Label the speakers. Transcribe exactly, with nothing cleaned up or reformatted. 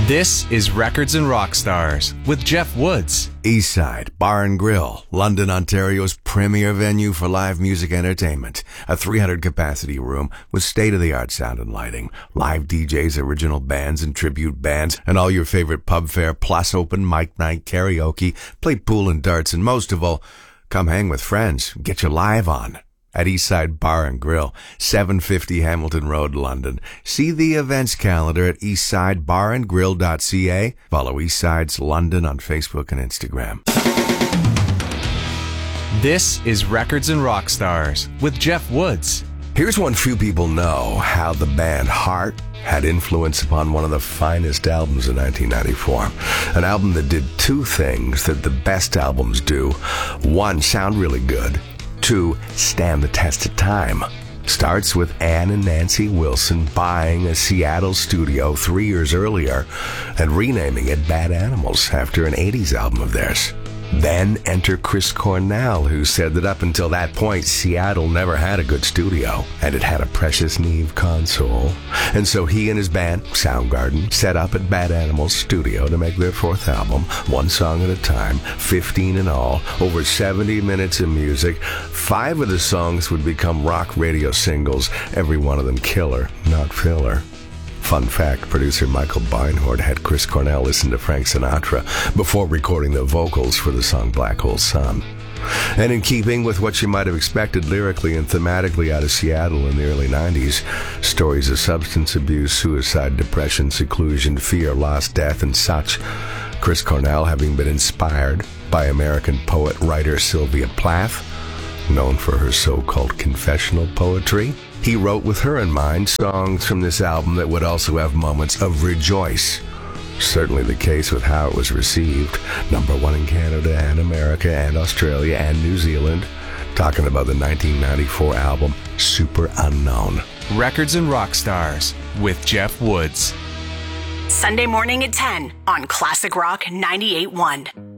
Speaker 1: This is Records and Rockstars with Jeff Woods.
Speaker 2: Eastside Bar and Grill, London, Ontario's premier venue for live music entertainment. A three hundred capacity room with state-of-the-art sound and lighting, live D Js, original bands and tribute bands, and all your favorite pub fare, plus open mic night, karaoke, play pool and darts, and most of all, come hang with friends, get you live on. At Eastside Bar and Grill, seven fifty Hamilton Road, London. See the events calendar at eastside bar and grill dot c a. Follow Eastside's London on Facebook and Instagram.
Speaker 1: This is Records and Rockstars with Jeff Woods.
Speaker 2: Here's one few people know: how the band Heart had influence upon one of the finest albums of nineteen ninety-four. An album that did two things that the best albums do. One, sound really good. Two, stand the test of time. Starts with Ann and Nancy Wilson buying a Seattle studio three years earlier and renaming it Bad Animals after an eighties album of theirs. Then enter Chris Cornell, who said that up until that point, Seattle never had a good studio, and it had a Precious Neve console. And so he and his band, Soundgarden, set up at Bad Animals studio to make their fourth album, one song at a time, fifteen in all, over seventy minutes of music. Five of the songs would become rock radio singles, every one of them killer, not filler. Fun fact, producer Michael Beinhort had Chris Cornell listen to Frank Sinatra before recording the vocals for the song Black Hole Sun. And in keeping with what you might have expected lyrically and thematically out of Seattle in the early nineties, stories of substance abuse, suicide, depression, seclusion, fear, loss, death, and such. Chris Cornell having been inspired by American poet-writer Sylvia Plath, known for her so-called confessional poetry. He wrote with her in mind songs from this album that would also have moments of rejoice. Certainly the case with how it was received. Number one in Canada and America and Australia and New Zealand. Talking about the nineteen ninety-four album Super Unknown.
Speaker 1: Records and Rockstars with Jeff Woods.
Speaker 3: Sunday morning at ten on Classic Rock ninety-eight point one.